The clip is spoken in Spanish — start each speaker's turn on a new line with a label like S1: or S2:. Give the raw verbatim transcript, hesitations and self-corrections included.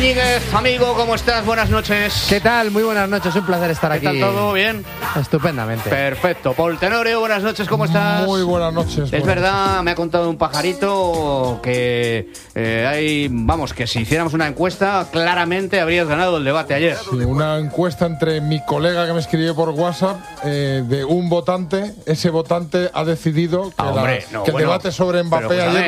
S1: Íñiguez, amigo, ¿cómo estás? Buenas noches.
S2: ¿Qué tal? Muy buenas noches, un placer estar
S1: ¿Qué
S2: aquí.
S1: tal todo? ¿Bien?
S2: Estupendamente.
S1: Perfecto. Paul Tenorio, buenas noches, ¿cómo estás?
S3: Muy buenas noches.
S1: Es
S3: buenas
S1: verdad,
S3: noches.
S1: me ha contado un pajarito que eh, hay, vamos, que si hiciéramos una encuesta, claramente habrías ganado el debate ayer.
S3: Sí, una encuesta entre mi colega que me escribió por WhatsApp eh, de un votante. Ese votante ha decidido que,
S1: Ah, hombre,
S3: la-
S1: no,
S3: que
S1: bueno,
S3: el debate sobre
S1: pero
S3: Mbappé
S1: escúchame,
S3: ayer